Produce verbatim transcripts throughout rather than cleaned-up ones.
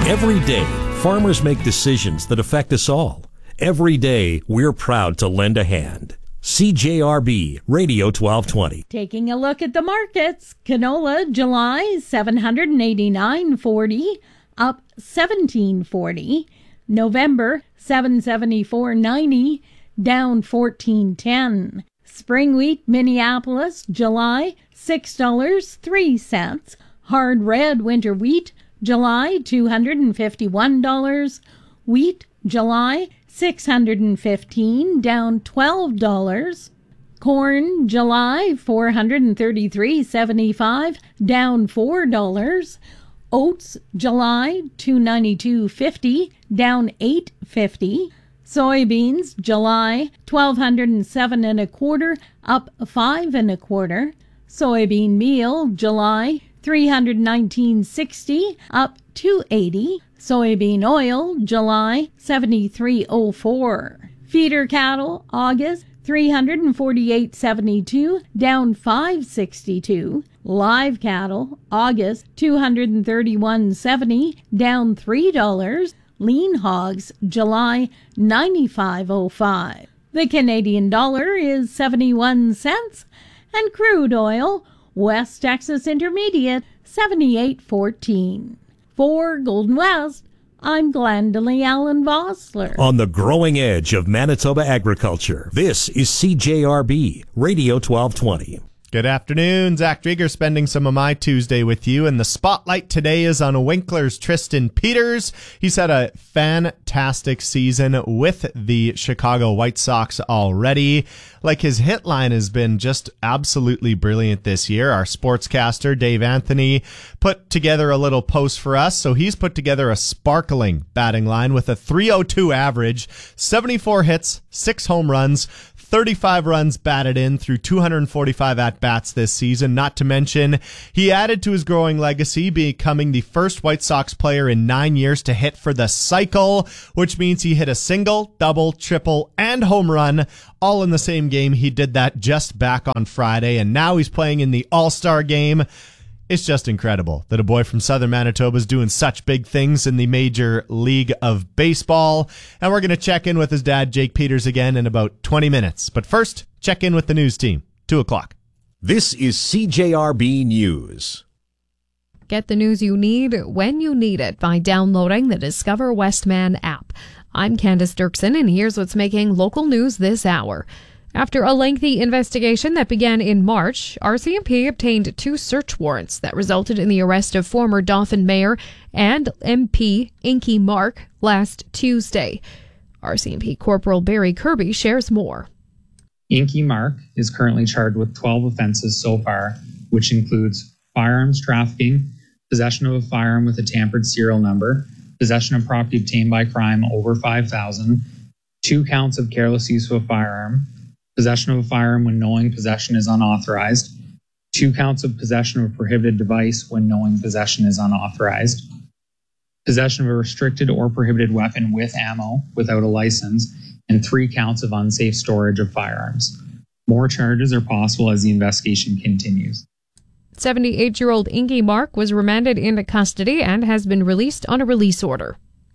Every day, farmers make decisions that affect us all. Every day, we're proud to lend a hand. C J R B Radio twelve twenty. Taking a look at the markets, canola July seven eighty-nine forty, up seventeen forty. November seven seventy-four ninety, down fourteen ten. Spring wheat Minneapolis July six dollars and three cents. Hard red winter wheat July two hundred fifty-one dollars. Wheat July six hundred fifteen dollars, down twelve dollars. Corn July four hundred thirty-three dollars and seventy-five cents, down four dollars. Oats July two ninety-two fifty, down eight fifty. Soybeans July twelve hundred seven and a quarter, up five and a quarter. Soybean meal July three hundred nineteen sixty, up two eighty. Soybean oil July seventy-three oh four. Feeder cattle August three hundred forty-eight seventy-two, down five sixty-two. Live cattle August two hundred thirty-one seventy, down three dollars. Lean hogs July ninety-five oh five. The Canadian dollar is seventy-one cents, and crude oil West Texas Intermediate seventy-eight fourteen. For Golden West, I'm Glendalee Allen Vossler. On the growing edge of Manitoba agriculture, this is C J R B Radio twelve twenty. Good afternoon. Zach Drieger spending some of my Tuesday with you, and the spotlight today is on Winkler's Tristan Peters. He's had a fantastic season with the Chicago White Sox already. Like, his hit line has been just absolutely brilliant this year. Our sportscaster, Dave Anthony, put together a little post for us, so he's put together a sparkling batting line with a three oh two average, seventy-four hits, six home runs, thirty-five runs batted in through two hundred forty-five at-bats this season. Not to mention, he added to his growing legacy, becoming the first White Sox player in nine years to hit for the cycle, which means he hit a single, double, triple, and home run all in the same game. He did that just back on Friday, and now he's playing in the All-Star game. It's just incredible that a boy from Southern Manitoba is doing such big things in the Major League of Baseball. And we're going to check in with his dad, Jake Peters, again in about twenty minutes. But first, check in with the news team. two o'clock. This is C J R B News. Get the news you need when you need it by downloading the Discover Westman app. I'm Candace Dirksen, and here's what's making local news this hour. After a lengthy investigation that began in March, R C M P obtained two search warrants that resulted in the arrest of former Dauphin Mayor and M P Inky Mark last Tuesday. R C M P Corporal Barry Kirby shares more. Inky Mark is currently charged with twelve offenses so far, which includes firearms trafficking, possession of a firearm with a tampered serial number, possession of property obtained by crime over five thousand dollars, two counts of careless use of a firearm, possession of a firearm when knowing possession is unauthorized, two counts of possession of a prohibited device when knowing possession is unauthorized, possession of a restricted or prohibited weapon with ammo without a license, and three counts of unsafe storage of firearms. More charges are possible as the investigation continues. seventy-eight-year-old Inky Mark was remanded into custody and has been released on a release order.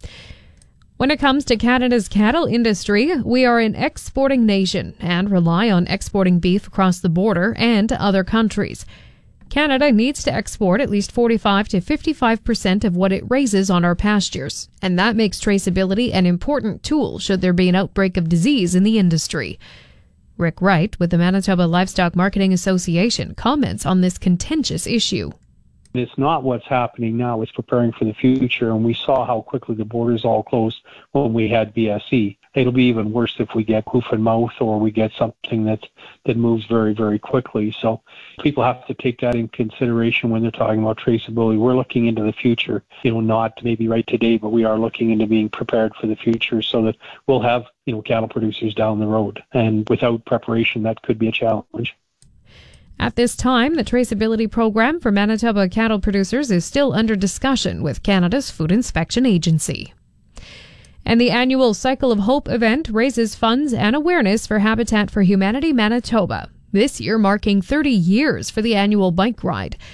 When it comes to Canada's cattle industry, we are an exporting nation and rely on exporting beef across the border and to other countries. Canada needs to export at least forty-five to fifty-five percent of what it raises on our pastures, and that makes traceability an important tool should there be an outbreak of disease in the industry. Rick Wright with the Manitoba Livestock Marketing Association comments on this contentious issue. It's not what's happening now. It's preparing for the future, and we saw how quickly the borders all closed when we had B S E. It'll be even worse if we get hoof and mouth or we get something that, that moves very, very quickly. So people have to take that in consideration when they're talking about traceability. We're looking into the future, you know, not maybe right today, but we are looking into being prepared for the future so that we'll have, you know, cattle producers down the road. And without preparation, that could be a challenge. At this time, the traceability program for Manitoba cattle producers is still under discussion with Canada's Food Inspection Agency. And the annual Cycle of Hope event raises funds and awareness for Habitat for Humanity Manitoba, this year marking thirty years for the annual bike ride.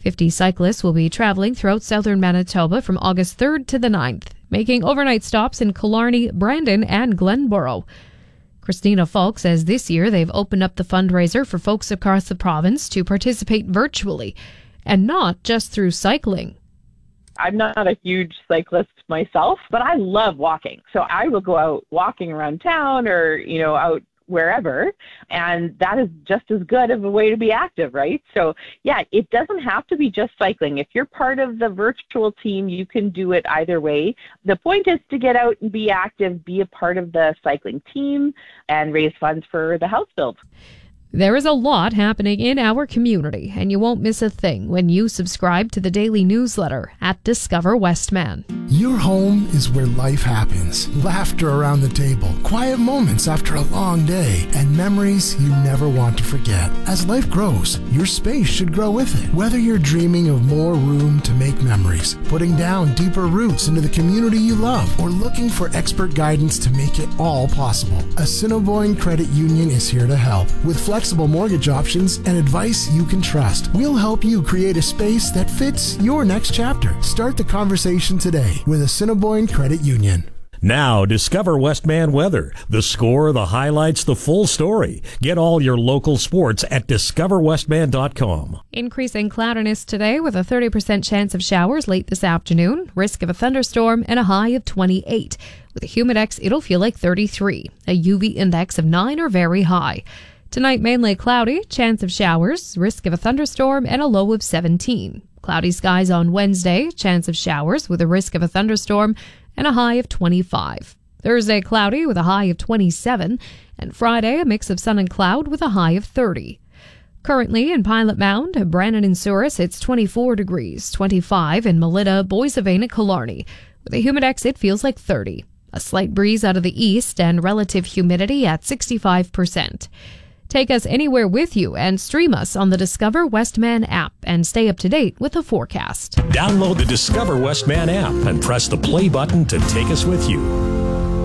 fifty cyclists will be traveling throughout southern Manitoba from August third to the ninth, making overnight stops in Killarney, Brandon, and Glenborough. Christina Falk says this year they've opened up the fundraiser for folks across the province to participate virtually, and not just through cycling. I'm not a huge cyclist myself, but I love walking. So I will go out walking around town or, you know, out wherever, and that is just as good of a way to be active, right? So yeah, it doesn't have to be just cycling. If you're part of the virtual team, you can do it either way. The point is to get out and be active, be a part of the cycling team, and raise funds for the house build. There is a lot happening in our community, and you won't miss a thing when you subscribe to the daily newsletter at Discover Westman. Your home is where life happens. Laughter around the table, quiet moments after a long day, and memories you never want to forget. As life grows, your space should grow with it. Whether you're dreaming of more room to make memories, putting down deeper roots into the community you love, or looking for expert guidance to make it all possible, Assiniboine Credit Union is here to help. With flexible mortgage options and advice you can trust, we'll help you create a space that fits your next chapter. Start the conversation today with Assiniboine Credit Union. Now, discover Westman weather. The score, the highlights, the full story. Get all your local sports at discover westman dot com. Increasing cloudiness today with a thirty percent chance of showers late this afternoon, risk of a thunderstorm, and a high of twenty-eight. With a humidex, it'll feel like thirty-three. A U V index of nine or very high. Tonight, mainly cloudy, chance of showers, risk of a thunderstorm, and a low of seventeen. Cloudy skies on Wednesday, chance of showers with a risk of a thunderstorm, and a high of twenty-five. Thursday, cloudy with a high of twenty-seven, and Friday, a mix of sun and cloud with a high of thirty. Currently in Pilot Mound, Brandon and Souris, it's twenty-four degrees, twenty-five in Melita, Boissevain, and Killarney. With a humidex, it feels like thirty. A slight breeze out of the east and relative humidity at sixty-five percent. Take us anywhere with you and stream us on the Discover Westman app and stay up to date with the forecast. Download the Discover Westman app and press the play button to take us with you.